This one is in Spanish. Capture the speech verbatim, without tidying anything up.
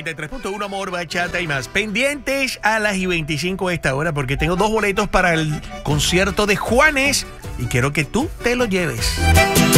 noventa y tres punto uno, amor, bachata y más. Pendientes a las y veinticinco de esta hora porque tengo dos boletos para el concierto de Juanes y quiero que tú te los lleves.